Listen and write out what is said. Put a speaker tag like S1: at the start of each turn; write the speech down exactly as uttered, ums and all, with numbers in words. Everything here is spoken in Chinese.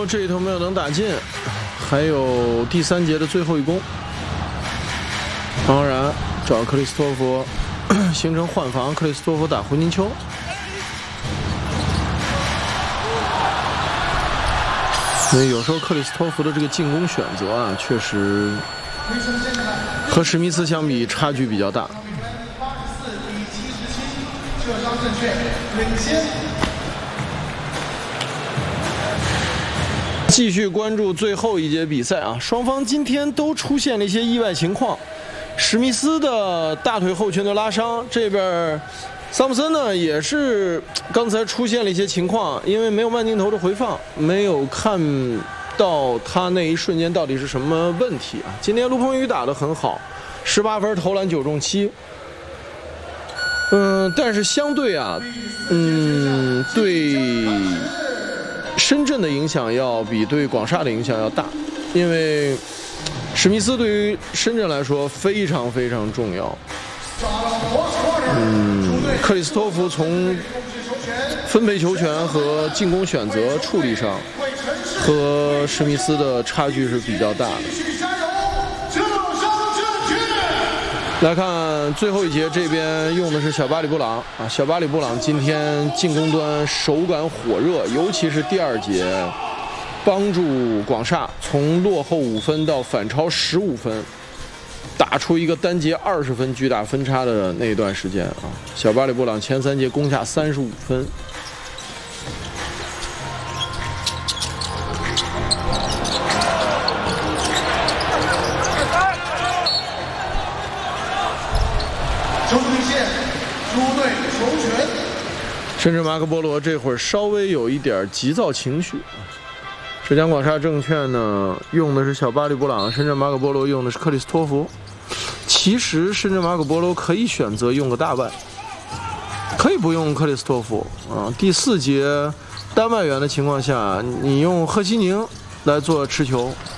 S1: 这一头没有能打进，还有第三节的最后一攻。当然找克里斯托弗形成换防，克里斯托弗打胡金秋。所以有时候克里斯托弗的这个进攻选择啊，确实和史密斯相比差距比较大。继续关注最后一节比赛啊，双方今天都出现了一些意外情况。史密斯的大腿后拳的拉伤，这边桑普森呢也是刚才出现了一些情况，因为没有慢镜头的回放，没有看到他那一瞬间到底是什么问题啊。今天卢鹏宇打得很好，十八分投篮九中七。嗯，但是相对啊，嗯，对深圳的影响要比对广厦的影响要大，因为史密斯对于深圳来说非常非常重要。嗯，克里斯托弗从分配球权和进攻选择处理上，和史密斯的差距是比较大的。来看最后一节，这边用的是小巴里布朗啊，小巴里布朗今天进攻端手感火热，尤其是第二节，帮助广厦从落后五分到反超十五分，打出一个单节二十分巨大分差的那一段时间啊，小巴里布朗前三节攻下三十五分。甚至马可波罗这会儿稍微有一点急躁情绪。浙江广厦证券呢用的是小巴里布朗，深圳马可波罗用的是克里斯托弗。其实深圳马可波罗可以选择用个大外，可以不用克里斯托弗啊。第四节单外援的情况下，你用赫西宁来做持球。